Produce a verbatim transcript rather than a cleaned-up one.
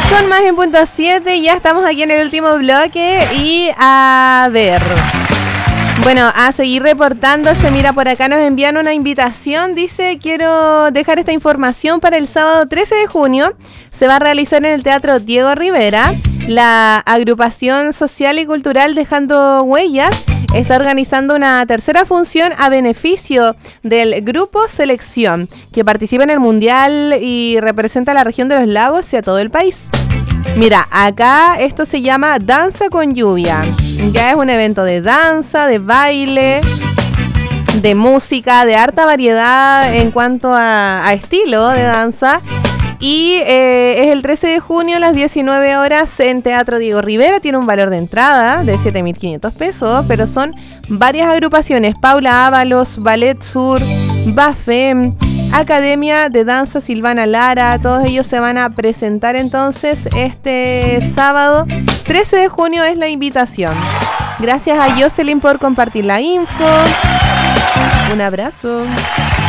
Son más en punto siete, ya estamos aquí en el último bloque y a ver... Bueno, a seguir reportándose, mira, por acá nos envían una invitación, dice, quiero dejar esta información para el sábado trece de junio, se va a realizar en el Teatro Diego Rivera, la agrupación social y cultural Dejando Huellas está organizando una tercera función a beneficio del Grupo Selección, que participa en el Mundial y representa a la región de los lagos y a todo el país. Mira, acá esto se llama Danza con Lluvia. Ya es un evento de danza, de baile, de música, de harta variedad en cuanto a, a estilo de danza. Y eh, es el trece de junio a las diecinueve horas en Teatro Diego Rivera. Tiene un valor de entrada de siete mil quinientos pesos, pero son varias agrupaciones. Paula Ábalos, Ballet Sur, Bafem, Academia de Danza Silvana Lara, todos ellos se van a presentar entonces este sábado trece de junio es la invitación. Gracias a Jocelyn por compartir la info. Un abrazo.